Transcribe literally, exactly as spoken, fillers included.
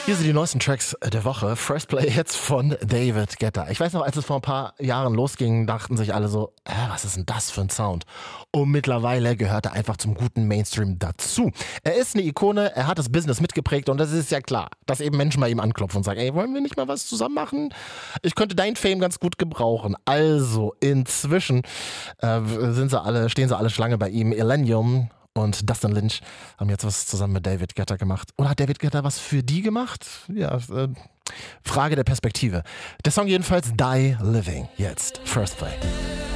Hier sind die neuesten Tracks der Woche. First Play jetzt von David Guetta. Ich weiß noch, als es vor ein paar Jahren losging, dachten sich alle so, äh, was ist denn das für ein Sound? Und mittlerweile gehört er einfach zum guten Mainstream dazu. Er ist eine Ikone, er hat das Business mitgeprägt und das ist ja klar, dass eben Menschen bei ihm anklopfen und sagen, ey, wollen wir nicht mal was zusammen machen? Ich könnte dein Fame ganz gut gebrauchen. Also, inzwischen äh, sind sie alle, stehen sie alle Schlange bei ihm. Illenium und Dustin Lynch haben jetzt was zusammen mit David Guetta gemacht. Oder hat David Guetta was für die gemacht? Ja, äh, Frage der Perspektive. Der Song jedenfalls Die Living. Jetzt First Play.